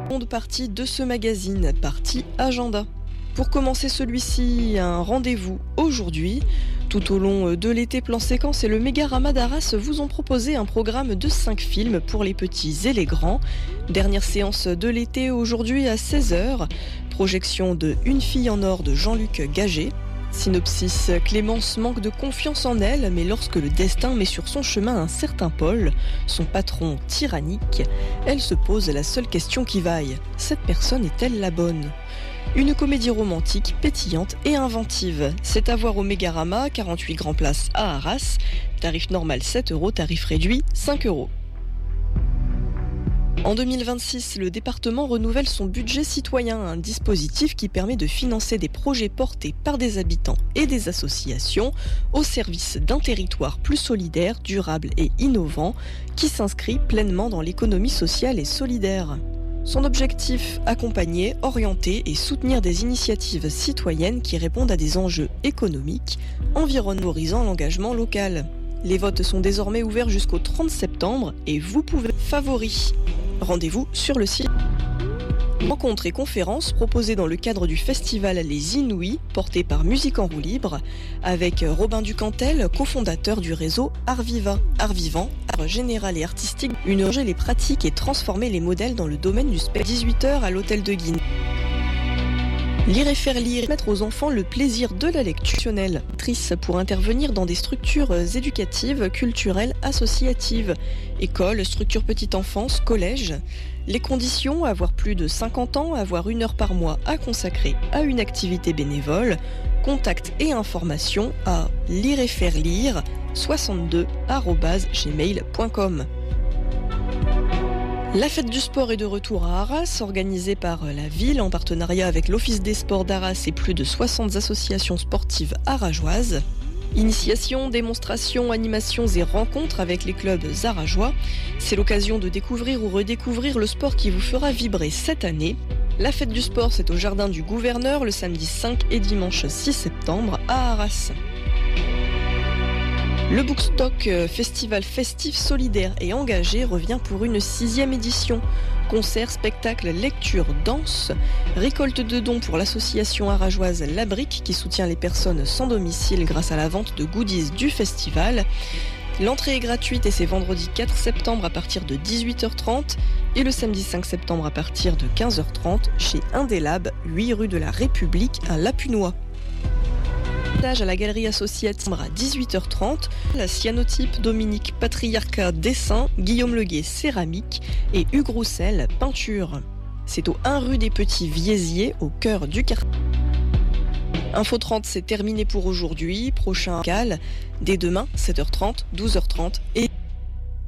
Seconde partie de ce magazine, partie agenda. Pour commencer celui-ci, un rendez-vous aujourd'hui. Tout au long de l'été, Plan Séquence et le Mégarama d'Arras vous ont proposé un programme de 5 films pour les petits et les grands. Dernière séance de l'été aujourd'hui à 16h. Projection de Une fille en or de Jean-Luc Gagé. Synopsis, Clémence manque de confiance en elle, mais lorsque le destin met sur son chemin un certain Paul, son patron tyrannique, elle se pose la seule question qui vaille. Cette personne est-elle la bonne ? Une comédie romantique, pétillante et inventive. C'est à voir au Mégarama, 48 grands places à Arras. Tarif normal 7 €, tarif réduit 5 €. En 2026, le département renouvelle son budget citoyen, un dispositif qui permet de financer des projets portés par des habitants et des associations au service d'un territoire plus solidaire, durable et innovant qui s'inscrit pleinement dans l'économie sociale et solidaire. Son objectif, accompagner, orienter et soutenir des initiatives citoyennes qui répondent à des enjeux économiques, environnementalisant l'engagement local. Les votes sont désormais ouverts jusqu'au 30 septembre et vous pouvez favori. Rendez-vous sur le site. Rencontres et conférences proposées dans le cadre du festival Les Inouïs, porté par Musique en roue libre, avec Robin Ducantel, cofondateur du réseau Art Vivant, art général et artistique, unir les pratiques et transformer les modèles dans le domaine du spectacle. 18h à l'hôtel de Guine. Lire et faire lire, mettre aux enfants le plaisir de la lecture. Pour intervenir dans des structures éducatives, culturelles, associatives, écoles, structures petite enfance, collèges. Les conditions, avoir plus de 50 ans, avoir 1 heure par mois à consacrer à une activité bénévole. Contact et informations à lireetfairelire62@gmail.com. La fête du sport est de retour à Arras, organisée par la ville en partenariat avec l'Office des sports d'Arras et plus de 60 associations sportives arageoises. Initiation, démonstrations, animations et rencontres avec les clubs arageois. C'est l'occasion de découvrir ou redécouvrir le sport qui vous fera vibrer cette année. La fête du sport, c'est au Jardin du Gouverneur le samedi 5 et dimanche 6 septembre à Arras. Le Bookstock, festival festif, solidaire et engagé, revient pour une 6e édition. Concerts, spectacles, lectures, danse, récolte de dons pour l'association arageoise La Brique qui soutient les personnes sans domicile grâce à la vente de goodies du festival. L'entrée est gratuite et c'est vendredi 4 septembre à partir de 18h30 et le samedi 5 septembre à partir de 15h30 chez Indélab, 8 rue de la République à Lapunois. À la galerie associative à 18h30, la cyanotype, Dominique Patriarcat dessin, Guillaume Leguet céramique et Hugues Roussel peinture. C'est au 1 rue des Petits Viesiers au cœur du quartier. Info 30, c'est terminé pour aujourd'hui. Prochain local dès demain 7h30, 12h30 et